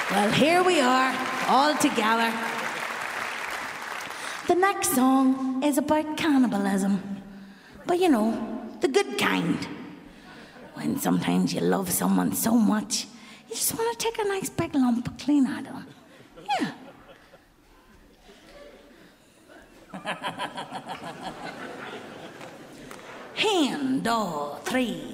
Well, here we are, all together. The next song is about cannibalism. But you know, the good kind. When sometimes you love someone so much, you just want to take a nice big lump clean out of them. Yeah. Hand, all, three.